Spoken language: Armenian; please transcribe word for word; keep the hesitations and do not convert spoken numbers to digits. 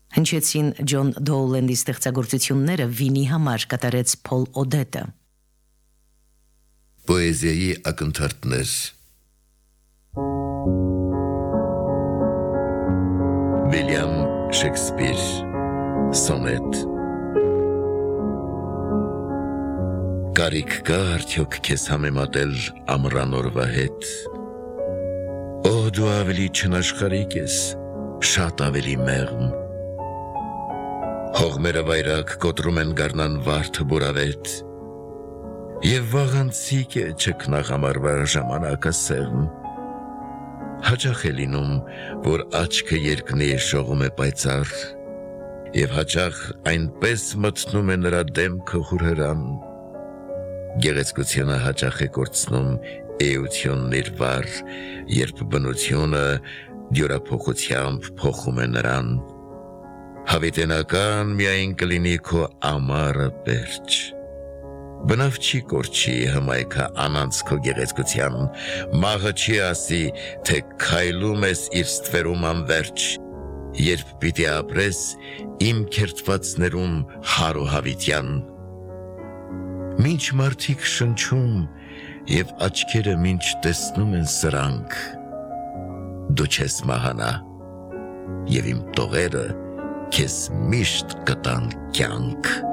Հնչեցին Ջոն Դոուլենդի ստեղծագործությունները վինի համար կատարեց Փոլ Օդետը։ Պոեզիայի ակնթարթներ Վիլյամ Շեքսպիր Սոնետ Կարիք կա արդյոք քեզ համեմատել ամռանօրվա հետ Օ դու ավելի չնաշխարհիկ ես շատ ավելի մեղմ Հողմերը վայրակ կոտրում են գարնան վարդը բուրավետ Եվ վաղանցիկ է չքնաղ ամառվա ժամանակը սեղմ Հաճախ է լինում, որ աչքը երկնի շողում է պայծառ Եվ հաճախ այնպես մտնում է նրա դեմքը հուրհրան Գեղեցկությունը հաճախ է կորցնում էությունն իր վար Երբ բնությունը դյուրափոխությամբ փոխում է նրան Հավիտենական միայն կլինի քո ամառը պերճ Բնավ չի կորչի հմայքը անանց քո գեղեցկության Մաղը չի ասի, թե քայլում ես իր ստվերում անվերջ Երբ պիտի ապրես իմ քերթվածներում հար ու հավիտյան Մինչ մարդիկ շնչում և աչքերը մինչ տեսնում են սրանք Դու չես մահանա և իմ տողերը քեզ միշտ կտան կյանք